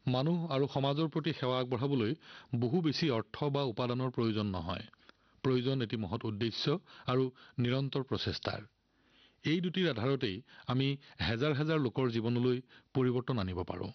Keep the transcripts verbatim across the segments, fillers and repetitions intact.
মানুহ আৰু সমাজৰ প্ৰতি সেৱা আগবঢ়াবলৈ বহু বেছি অৰ্থ বা উপাদানৰ প্ৰয়োজন নহয় প্ৰয়োজন এটি মহৎ উদ্দেশ্য আৰু নিৰন্তৰ প্ৰচেষ্টাৰ এই দুটিৰ আধাৰতেই আমি হাজাৰ হাজাৰ লোকৰ জীৱনলৈ পৰিৱৰ্তন আনিব পাৰোঁ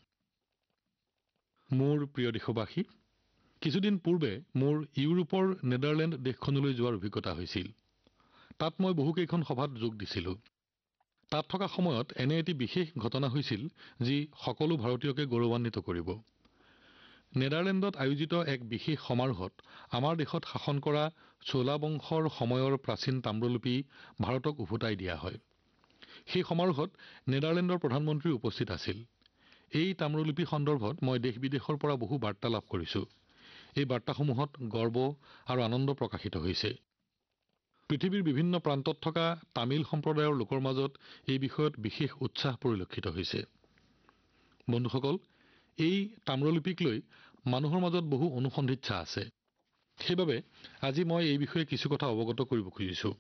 মোৰ প্ৰিয় দেশবাসী কিছুদিন পূৰ্বে মোৰ ইউৰোপৰ নেদাৰলেণ্ড দেশখনলৈ যোৱাৰ অভিজ্ঞতা হৈছিল তাত মই বহুকেইখন সভাত যোগ দিছিলোঁ তাত থকা সময়ত এনে এটি বিশেষ ঘটনা হৈছিল যি সকলো ভাৰতীয়কে গৌৰৱান্বিত কৰিব নেদাৰলেণ্ডত আয়োজিত এক বিশেষ সমাৰোহত আমাৰ দেশত শাসন কৰা চোলা বংশৰ সময়ৰ প্ৰাচীন তাম্ৰলিপি ভাৰতক উভতাই দিয়া হয় সেই সমাৰোহত নেদাৰলেণ্ডৰ প্ৰধানমন্ত্ৰী উপস্থিত আছিল এই তাম্ৰলিপি সন্দৰ্ভত মই দেশ বিদেশৰ পৰা বহু বাৰ্তা লাভ কৰিছোঁ এই বাৰ্তাসমূহত গৰ্ব আৰু আনন্দ প্ৰকাশিত হৈছে পৃথিৱীৰ বিভিন্ন প্ৰান্তত থকা তামিল সম্প্ৰদায়ৰ লোকৰ মাজত এই বিষয়ত বিশেষ উৎসাহ পৰিলক্ষিত হৈছে বন্ধুসকল এই তাম্ৰলিপিক লৈ মানুহৰ মাজত বহু অনুসন্ধিৎসা আছে সেইবাবে আজি মই এই বিষয়ে কিছু কথা অৱগত কৰিব খুজিছোঁ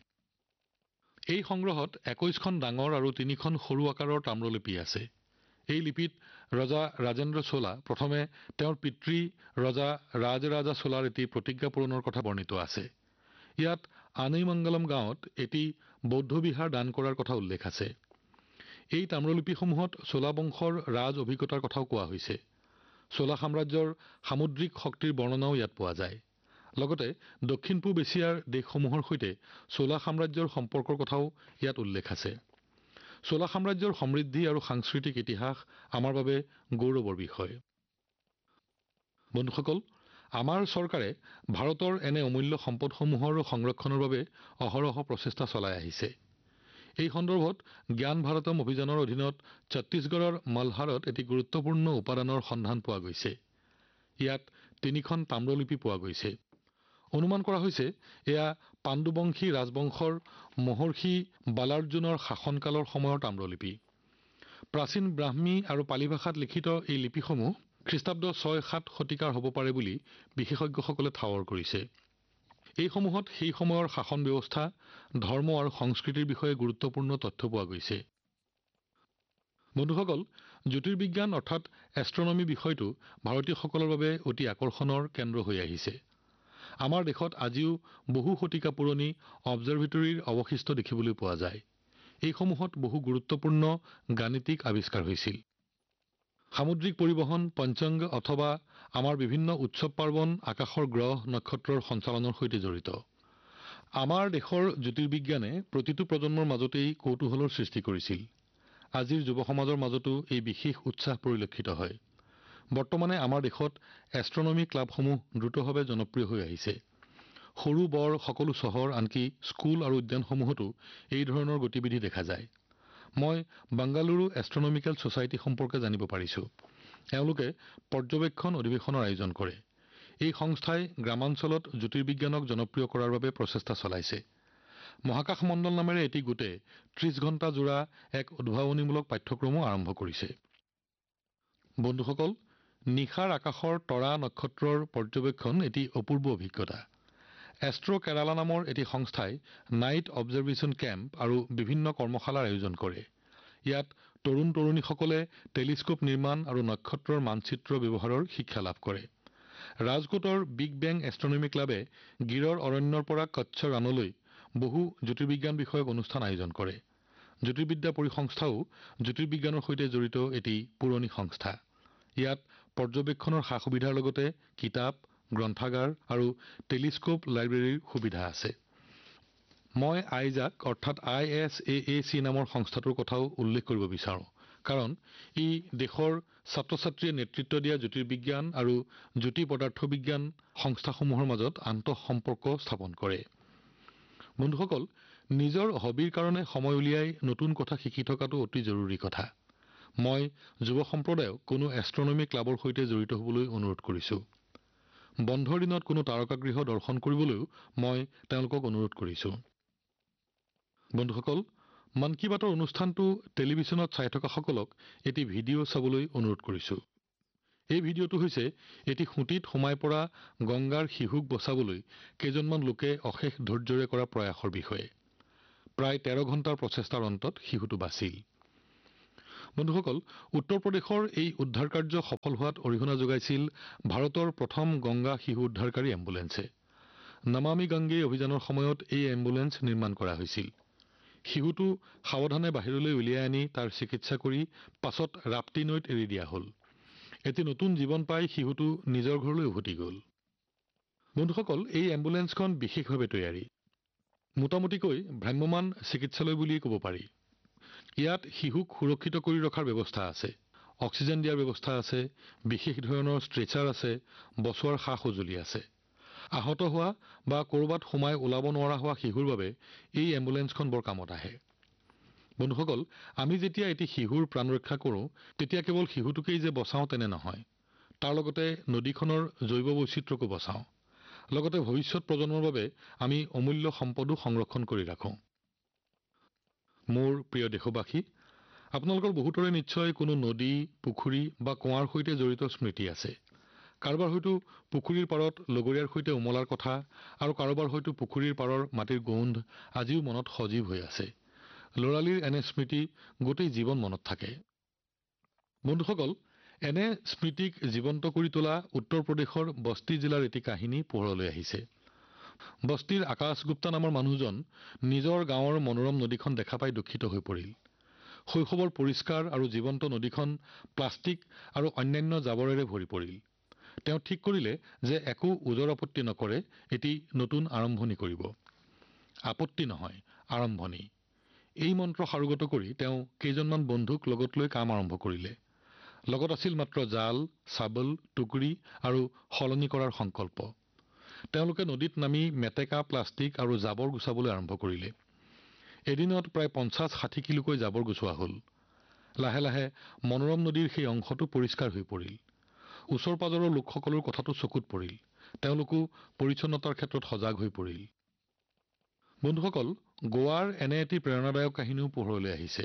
এই সংগ্ৰহত একৈশখন ডাঙৰ আৰু তিনিখন সৰু আকাৰৰ তাম্ৰলিপি আছে এই লিপিত ৰজা ৰাজেন্দ্ৰ চোলা প্ৰথমে তেওঁৰ পিতৃ ৰজা ৰাজৰাজা চোলাৰ এটি প্ৰতিজ্ঞা পূৰণৰ কথা বৰ্ণিত আছে ইয়াত আনৈমংগলম গাঁৱত এটি বৌদ্ধ বিহাৰ দান কৰাৰ কথা উল্লেখ আছে এই তাম্ৰলিপিসমূহত চোলা বংশৰ ৰাজ অভিজ্ঞতাৰ কথাও কোৱা হৈছে চোলা সাম্ৰাজ্যৰ সামুদ্ৰিক শক্তিৰ বৰ্ণনাও ইয়াত পোৱা যায় লগতে দক্ষিণ পূব এছিয়াৰ দেশসমূহৰ সৈতে চোলা সাম্ৰাজ্যৰ সম্পৰ্কৰ কথাও ইয়াত উল্লেখ আছে চোলা সাম্ৰাজ্যৰ সমৃদ্ধি আৰু সাংস্কৃতিক ইতিহাস আমাৰ বাবে গৌৰৱৰ বিষয় বন্ধুসকল আমাৰ চৰকাৰে ভাৰতৰ এনে অমূল্য সম্পদসমূহৰ সংৰক্ষণৰ বাবে অহৰহ প্ৰচেষ্টা চলাই আহিছে এই সন্দৰ্ভত জ্ঞান ভাৰতম অভিযানৰ অধীনত ছত্তীশগড়ৰ মলহাৰত এটি গুৰুত্বপূৰ্ণ উপাদানৰ সন্ধান পোৱা গৈছে ইয়াত তিনিখন তাম্ৰলিপি পোৱা গৈছে অনুমান কৰা হৈছে এয়া পাণ্ডুবংশী ৰাজবংশৰ মহৰ্ষি বালাৰ্জুনৰ শাসনকালৰ সময়ৰ তাম্ৰলিপি প্ৰাচীন ব্ৰাহ্মী আৰু পালি ভাষাত লিখিত এই লিপিসমূহ খ্ৰীষ্টাব্দ ছয় সাত শতিকাৰ হ'ব পাৰে বুলি বিশেষজ্ঞসকলে ঠাৱৰ কৰিছে এইসমূহত সেই সময়ৰ শাসন ব্যৱস্থা ধৰ্ম আৰু সংস্কৃতিৰ বিষয়ে গুৰুত্বপূৰ্ণ তথ্য পোৱা গৈছে বন্ধুসকল জ্যোতিৰ্বিজ্ঞান অৰ্থাৎ এষ্ট্ৰনমি বিষয়টো ভাৰতীয়সকলৰ বাবে অতি আকৰ্ষণৰ কেন্দ্ৰ হৈ আহিছে আমাৰ দেশত আজিও বহু শতিকা পুৰণি অবজাৰভেটৰীৰ অৱশিষ্ট দেখিবলৈ পোৱা যায় এইসমূহত বহু গুৰুত্বপূৰ্ণ গাণিতিক আৱিষ্কাৰ হৈছিল সামুদ্ৰিক পৰিবহণ পঞ্চাংগ অথবা আমাৰ বিভিন্ন উৎসৱ পাৰ্বণ আকাশৰ গ্ৰহ নক্ষত্ৰৰ সঞ্চালনৰ সৈতে জড়িত আমাৰ দেশৰ জ্যোতিৰ্বিজ্ঞানে প্ৰতিটো প্ৰজন্মৰ মাজতেই কৌতূহলৰ সৃষ্টি কৰিছিল আজিৰ যুৱ সমাজৰ মাজতো এই বিশেষ উৎসাহ পৰিলক্ষিত হয় বৰ্তমানে আমাৰ দেশত এষ্ট্ৰনমি ক্লাবসমূহ দ্ৰুতভাৱে জনপ্ৰিয় হৈ আহিছে সৰু বৰ সকলো চহৰ আনকি স্কুল আৰু উদ্যানসমূহতো এই ধৰণৰ গতিবিধি দেখা যায় মই বাংগালুৰু এষ্ট্ৰনমিকেল ছ'চাইটি সম্পৰ্কে জানিব পাৰিছো এওঁলোকে পৰ্যবেক্ষণ অধিৱেশনৰ আয়োজন কৰে এই সংস্থাই গ্ৰামাঞ্চলত জ্যোতিৰ্বিজ্ঞানক জনপ্ৰিয় কৰাৰ বাবে প্ৰচেষ্টা চলাইছে মহাকাশ মণ্ডল নামেৰে এটি গোটে ত্ৰিশ ঘণ্টা জোৰা এক উদ্ভাৱনীমূলক পাঠ্যক্ৰমো আৰম্ভ কৰিছে বন্ধুসকল নিশাৰ আকাশৰ তৰা নক্ষত্ৰৰ পৰ্যবেক্ষণ এটি অপূৰ্ব অভিজ্ঞতা এষ্ট্ৰ কেৰালা নামৰ এটি সংস্থাই নাইট অবজাৰভেশ্যন কেম্প আৰু বিভিন্ন কৰ্মশালাৰ আয়োজন কৰে ইয়াত তৰুণ তৰুণীসকলে টেলিস্কোপ নিৰ্মাণ আৰু নক্ষত্ৰৰ মানচিত্ৰ ব্যৱহাৰৰ শিক্ষা লাভ কৰে ৰাজকোটৰ বিগ বেং এষ্ট্ৰনমি ক্লাবে গিৰৰ অৰণ্যৰ পৰা কচ্ছ ৰাণলৈ বহু জ্যোতিৰ্বিজ্ঞান বিষয়ক অনুষ্ঠান আয়োজন কৰে জ্যোতিৰ্বিদ্যা পৰিসংস্থাও জ্যোতিৰ্বিজ্ঞানৰ সৈতে জড়িত এটি পুৰণি সংস্থা ইয়াত পৰ্যবেক্ষণৰ সা-সুবিধাৰ লগতে কিতাপ গ্ৰন্থাগাৰ আৰু টেলিস্কোপ লাইব্ৰেৰীৰ সুবিধা আছে মই আইজাক অৰ্থাৎ I S A A C নামৰ সংস্থাটোৰ কথাও উল্লেখ কৰিব বিচাৰোঁ কাৰণ ই দেশৰ ছাত্ৰ-ছাত্ৰীয়ে নেতৃত্ব দিয়া জ্যোতিৰ্বিজ্ঞান আৰু জ্যোতি পদাৰ্থ বিজ্ঞান সংস্থাসমূহৰ মাজত আন্তঃসম্পৰ্ক স্থাপন কৰে বন্ধুসকল নিজৰ হবিৰ কাৰণে সময় উলিয়াই নতুন কথা শিকি থকাটো অতি জৰুৰী কথা মই যুৱ সম্প্ৰদায়ক কোনো এষ্ট্ৰনমি ক্লাবৰ সৈতে জড়িত হ'বলৈ অনুৰোধ কৰিছোঁ বন্ধৰ দিনত কোনো তাৰকাগৃহ দৰ্শন কৰিবলৈও মই তেওঁলোকক অনুৰোধ কৰিছোঁ বন্ধুসকল মন কী বাতৰ অনুষ্ঠানটো টেলিভিছনত চাই থকা সকলক এটি ভিডিঅ' চাবলৈ অনুৰোধ কৰিছোঁ এই ভিডিঅ'টো হৈছে এটি খুঁটিত সোমাই পৰা গংগাৰ শিহুক বচাবলৈ কেইজনমান লোকে অশেষ ধৈৰ্যৰে কৰা প্ৰয়াসৰ বিষয়ে প্ৰায় তেৰ ঘণ্টাৰ প্ৰচেষ্টাৰ অন্তত শিহুটো বাচিল বন্ধুসকল, উত্তৰ প্ৰদেশৰ এই উদ্ধাৰ কাৰ্য সফল হোৱাত অৰিহণা যোগাইছিল ভাৰতৰ প্ৰথম গংগা শিশু উদ্ধাৰকাৰী এম্বুলেন্সে। নমামি গংগে অভিযানৰ সময়ত এই এম্বুলেন্স নিৰ্মাণ কৰা হৈছিল। শিশুটো সাৱধানে বাহিৰলৈ উলিয়াই আনি তাৰ চিকিৎসা কৰি পাছত ৰাপ্তি নৈত এৰি দিয়া হ'ল। এটি নতুন জীৱন পাই শিশুটো নিজৰ ঘৰলৈ উভতি গ'ল। বন্ধুসকল, এই এম্বুলেন্সখন বিশেষভাৱে তৈয়াৰী। মোটামুটিকৈ ভ্ৰাম্যমাণ চিকিৎসালয় বুলিয়েই ক'ব পাৰি। ইয়াত শিশুক সুৰক্ষিত কৰি ৰখাৰ ব্যৱস্থা আছে, অক্সিজেন দিয়াৰ ব্যৱস্থা আছে, বিশেষ ধৰণৰ ষ্ট্ৰেচাৰ আছে, বচোৱাৰ সা সঁজুলি আছে। আহত হোৱা বা ক'ৰবাত সোমাই ওলাব নোৱাৰা হোৱা শিশুৰ বাবে এই এম্বুলেন্সখন বৰ কামত আহে। বন্ধুসকল, আমি যেতিয়া এটি শিশুৰ প্ৰাণ ৰক্ষা কৰোঁ তেতিয়া কেৱল শিশুটোকেই যে বচাওঁ তেনে নহয়, তাৰ লগতে নদীখনৰ জৈৱ বৈচিত্ৰ্যকো বচাওঁ। লগতে ভৱিষ্যত প্ৰজন্মৰ বাবে আমি অমূল্য সম্পদো সংৰক্ষণ কৰি ৰাখোঁ। মোৰ প্ৰিয় দেশবাসী, আপোনালোকৰ বহুতৰে নিশ্চয় কোনো নদী, পুখুৰী বা কুঁৱাৰ সৈতে জড়িত স্মৃতি আছে। কাৰোবাৰ হয়তো পুখুৰীৰ পাৰত লগৰীয়াৰ সৈতে উমলাৰ কথা, আৰু কাৰোবাৰ হয়তো পুখুৰীৰ পাৰৰ মাটিৰ গোন্ধ আজিও মনত সজীৱ হৈ আছে। ল'ৰালিৰ এনে স্মৃতি গোটেই জীৱন মনত থাকে। বন্ধুসকল, এনে স্মৃতিক জীৱন্ত কৰি তোলা উত্তৰ প্ৰদেশৰ বস্তি জিলাৰ এটি কাহিনী পোহৰলৈ আহিছে। বস্তিৰ আকাশ গুপ্তা নামৰ মানুহজন নিজৰ গাঁৱৰ মনোৰম নদীখন দেখা পাই দুখিত হৈ পৰিল। শৈশৱৰ পৰিষ্কাৰ আৰু জীৱন্ত নদীখন প্লাষ্টিক আৰু অন্যান্য জাবৰেৰে ভৰি পৰিল। তেওঁ ঠিক কৰিলে যে একো ওজৰ আপত্তি নকৰে, এটি নতুন আৰম্ভণি কৰিব। আপত্তি নহয়, আৰম্ভণি। এই মন্ত্ৰ সাৰোগত কৰি তেওঁ কেইজনমান বন্ধুক লগত লৈ কাম আৰম্ভ কৰিলে। লগত আছিল মাত্ৰ জাল, চাবল, টুকুৰি আৰু সলনি কৰাৰ সংকল্প। তেওঁলোকে নদীত নামি মেটেকা, প্লাষ্টিক আৰু জাবৰ গুচাবলৈ আৰম্ভ কৰিলে। এদিনত প্ৰায় পঞ্চাছ ষাঠি কিলোকৈ জাবৰ গুচোৱা হ'ল। লাহে লাহে মনোৰম নদীৰ সেই অংশটো পৰিষ্কাৰ হৈ পৰিল। ওচৰ পাজৰৰ লোকসকলৰ কথাটো চকুত পৰিল। তেওঁলোকো পৰিচ্ছন্নতাৰ ক্ষেত্ৰত সজাগ হৈ পৰিল। বন্ধুসকল, গোৱাৰ এনে এটি প্ৰেৰণাদায়ক কাহিনীও পোহৰলৈ আহিছে।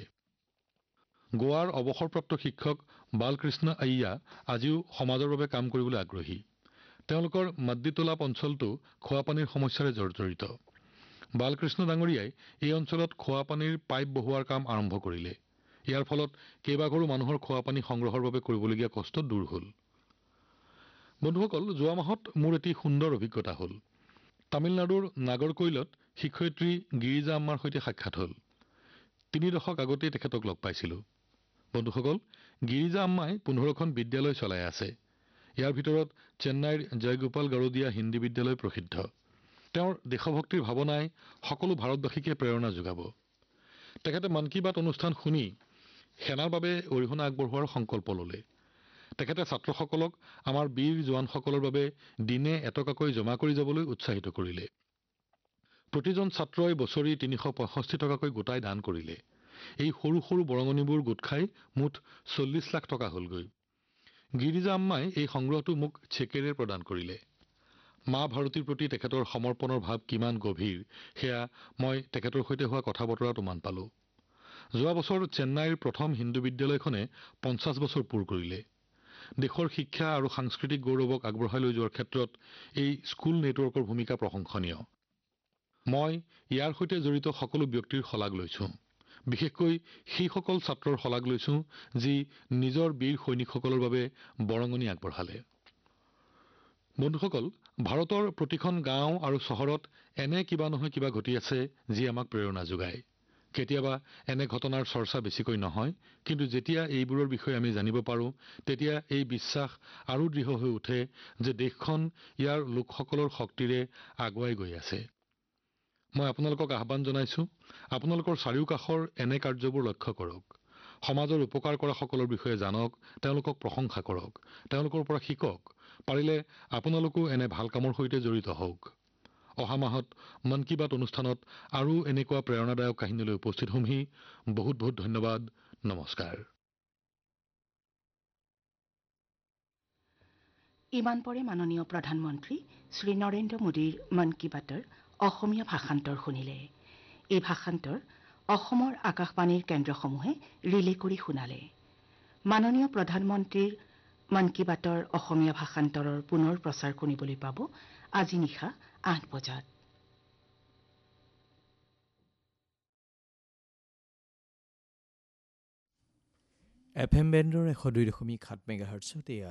গোৱাৰ অৱসৰপ্ৰাপ্ত শিক্ষক বালকৃষ্ণ আয়াৰ আজিও সমাজৰ বাবে কাম কৰিবলৈ আগ্ৰহী। তেওঁলোকৰ মাদ্দিতোলাপ অঞ্চলটো খোৱাপানীৰ সমস্যাৰে জৰ্জৰিত। বালকৃষ্ণ ডাঙৰীয়াই এই অঞ্চলত খোৱাপানীৰ পাইপ বহুৱাৰ কাম আৰম্ভ কৰিলে। ইয়াৰ ফলত কেইবাঘৰো মানুহৰ খোৱাপানী সংগ্ৰহৰ বাবে কৰিবলগীয়া কষ্ট দূৰ হ'ল। বন্ধুসকল, যোৱা মাহত মোৰ এটি সুন্দৰ অভিজ্ঞতা হ'ল। তামিলনাডুৰ নাগৰকৈলত শিক্ষয়িত্ৰী গিৰিজা আম্মাৰ সৈতে সাক্ষাৎ হ'ল। তিনি দশক আগতেই তেখেতক লগ পাইছিলোঁ। বন্ধুসকল, গিৰিজা আম্মাই পোন্ধৰখন বিদ্যালয় চলাই আছে। ইয়াৰ ভিতৰত চেন্নাইৰ জয়গোপাল গাৰোদিয়া হিন্দী বিদ্যালয় প্ৰসিদ্ধ। তেওঁৰ দেশভক্তিৰ ভাৱনাই সকলো ভাৰতবাসীকে প্ৰেৰণা যোগাব। তেখেতে মন কী বাত অনুষ্ঠান শুনি সেনাৰ বাবে অৰিহণা আগবঢ়োৱাৰ সংকল্প ল'লে। তেখেতে ছাত্ৰসকলক আমাৰ বীৰ জোৱানসকলৰ বাবে দিনে এটকাকৈ জমা কৰি যাবলৈ উৎসাহিত কৰিলে। প্ৰতিজন ছাত্ৰই বছৰি তিনিশ পঁয়ষষ্ঠি টকাকৈ গোটাই দান কৰিলে। এই সৰু সৰু বৰঙণিবোৰ গোট খাই মুঠ চল্লিছ লাখ টকা হ'লগৈ। গিৰিজা আম্মাই এই সংগ্ৰহটো মোক চেকেৰে প্ৰদান কৰিলে। মা ভাৰতীৰ প্ৰতি তেখেতৰ সমৰ্পণৰ ভাৱ কিমান গভীৰ সেয়া মই তেখেতৰ সৈতে হোৱা কথা বতৰাত উমান পালোঁ। যোৱা বছৰ চেন্নাইৰ প্ৰথম হিন্দু বিদ্যালয়খনে পঞ্চাছ বছৰ পূৰ কৰিলে। দেশৰ শিক্ষা আৰু সাংস্কৃতিক গৌৰৱক আগবঢ়াই লৈ যোৱাৰ ক্ষেত্ৰত এই স্কুল নেটৱৰ্কৰ ভূমিকা প্ৰশংসনীয়। মই ইয়াৰ সৈতে জড়িত সকলো ব্যক্তিৰ শলাগ লৈছোঁ। বিশেষকৈ সেইসকল ছাত্ৰৰ শলাগ লৈছোঁ যি নিজৰ বীৰ সৈনিকসকলৰ বাবে বৰঙণি আগবঢ়ালে। বন্ধুসকল, ভাৰতৰ প্ৰতিখন গাঁও আৰু চহৰত এনে কিবা নহয় কিবা ঘটি আছে যি আমাক প্ৰেৰণা যোগায়। কেতিয়াবা এনে ঘটনাৰ চৰ্চা বেছিকৈ নহয়, কিন্তু যেতিয়া এইবোৰৰ বিষয়ে আমি জানিব পাৰোঁ তেতিয়া এই বিশ্বাস আৰু দৃঢ় হৈ উঠে যে দেশখন ইয়াৰ লোকসকলৰ শক্তিৰে আগুৱাই গৈ আছে। মই আপোনালোকক আহ্বান জনাইছোঁ, আপোনালোকৰ চাৰিওকাষৰ এনে কাৰ্যবোৰ লক্ষ্য কৰক। সমাজৰ উপকাৰ কৰা সকলৰ বিষয়ে জানক, তেওঁলোকক প্ৰশংসা কৰক, তেওঁলোকৰ পৰা শিকক। পাৰিলে আপোনালোকো এনে ভাল কামৰ সৈতে জড়িত হওক। অহা মাহত মন কী বাত অনুষ্ঠানত আৰু এনেকুৱা প্ৰেৰণাদায়ক কাহিনীলৈ উপস্থিত হ'মহি। বহুত বহুত ধন্যবাদ। নমস্কাৰ। ইমান পৰে মাননীয় প্ৰধানমন্ত্ৰী শ্ৰী নৰেন্দ্ৰ মোদীৰ মন কী বাতৰ অসমীয়া ভাষান্তৰ শুনিলে। এই ভাষান্তৰ অসমৰ আকাশবাণীৰ কেন্দ্ৰসমূহে ৰিলে কৰি শুনালে। মাননীয় প্ৰধানমন্ত্ৰীৰ মন কী বাতৰ অসমীয়া ভাষান্তৰৰ পুনৰ প্ৰচাৰ শুনিবলৈ পাব আজি নিশা আঠ বজাত। এফ এম বেণ্ডৰ এশ দুই দশমিক সাত মেগাহাৰ্টছত এয়া